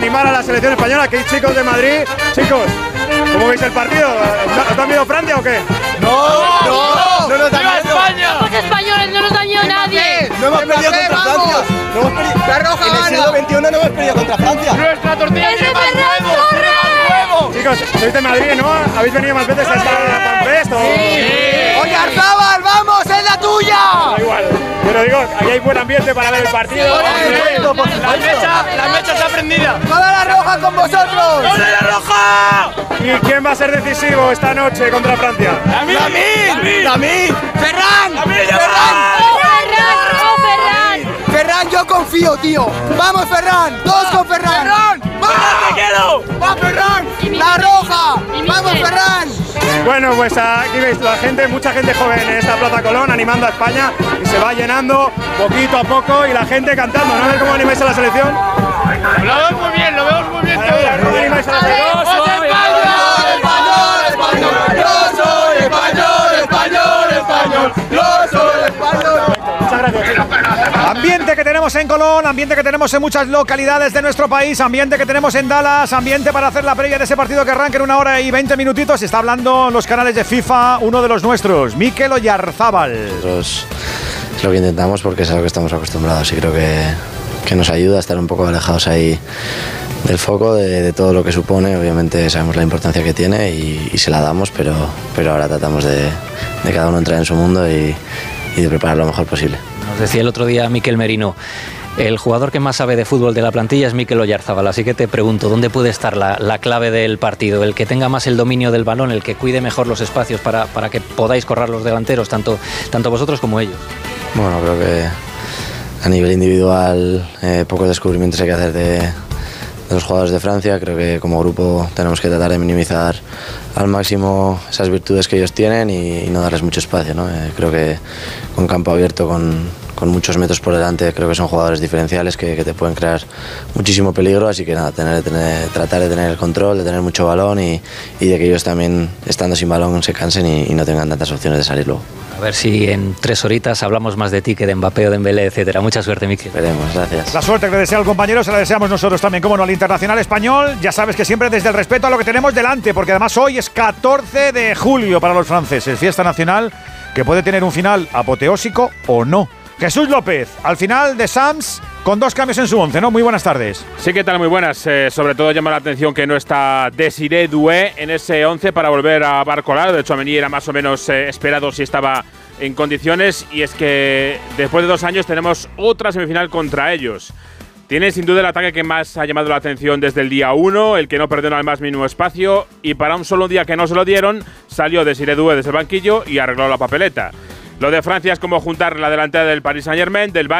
animar a la selección española. Aquí chicos de Madrid. Chicos, ¿cómo veis el partido? ¿Os han ido Francia o qué? No nos da miedo. España! Somos españoles, no nos dañó nadie. No hemos perdido contra Francia. No hemos perdido. La roja En el siglo XXI no hemos perdido contra Francia. ¡Nuestra tortilla ¡Es tiene de más Ferran huevo! ¡Tiene más huevo! Chicos, sois de Madrid, ¿no? ¿Habéis venido más veces a esta FanFest? ¡Oye, Arzabal, vamos, es la tuya! Da igual. Pero digo, aquí hay buen ambiente para ver el partido. La mecha está prendida. ¡Toda la roja con vosotros! ¡Doble la roja! ¿Y quién va a ser decisivo esta noche contra Francia? ¡Lamin! ¡Ferran! Ferran, yo confío, tío. ¡Vamos, Ferran! ¡Todos con Ferran! ¡Te quiero! ¡Va, Ferran! ¡La roja! ¡Vamos, Ferran! Bueno, pues aquí veis la gente, mucha gente joven en esta Plaza Colón animando a España y se va llenando poquito a poco y la gente cantando. ¿No? A ver cómo animáis a la selección. Lo vemos muy bien A ver, ¿cómo animáis a la selección? Muchas gracias, chicos. Ambiente que tenemos en Colón, ambiente que tenemos en muchas localidades de nuestro país, ambiente que tenemos en Dallas, ambiente para hacer la previa de ese partido que arranca en 1 hora y 20 minutitos. Está hablando en los canales de FIFA uno de los nuestros, Mikel Oyarzábal. Nosotros es lo que intentamos porque es a lo que estamos acostumbrados y creo que nos ayuda a estar un poco alejados ahí del foco, de todo lo que supone. Obviamente sabemos la importancia que tiene y se la damos, pero ahora tratamos de cada uno entrar en su mundo y de preparar lo mejor posible. Nos decía el otro día Mikel Merino, el jugador que más sabe de fútbol de la plantilla es Mikel Oyarzábal, así que te pregunto, ¿dónde puede estar la clave del partido? ¿El que tenga más el dominio del balón, el que cuide mejor los espacios para que podáis correr los delanteros, tanto vosotros como ellos? Bueno, creo que a nivel individual pocos descubrimientos hay que hacer de los jugadores de Francia. Creo que como grupo tenemos que tratar de minimizar al máximo esas virtudes que ellos tienen y no darles mucho espacio, ¿no? Creo que con campo abierto, con muchos metros por delante, creo que son jugadores diferenciales que te pueden crear muchísimo peligro, así que nada, tratar de tener el control, de tener mucho balón y de que ellos también, estando sin balón, se cansen y no tengan tantas opciones de salir luego. A ver si en 3 horitas hablamos más de ti que de Mbappé o de Dembélé, etcétera. Mucha suerte, Mikel. Esperemos, gracias. La suerte que le desea el compañero se la deseamos nosotros también, como no, al internacional español. Ya sabes que siempre desde el respeto a lo que tenemos delante, porque además hoy es 14 de julio para los franceses, fiesta nacional que puede tener un final apoteósico o no. Jesús López, al final de Sams, con 2 cambios en su 11, ¿no? Muy buenas tardes. Sí, ¿qué tal? Muy buenas. Sobre todo llama la atención que no está Desiré Doué en ese 11 para volver a Barcolar. De hecho, Amení era más o menos esperado si estaba en condiciones. Y es que después de 2 años tenemos otra semifinal contra ellos. Tiene sin duda el ataque que más ha llamado la atención desde el día 1, el que no perdonó al más mínimo espacio. Y para un solo día que no se lo dieron, salió Desiré Doué desde el banquillo y arregló la papeleta. Lo de Francia es como juntar la delantera del Paris Saint-Germain, del Bayern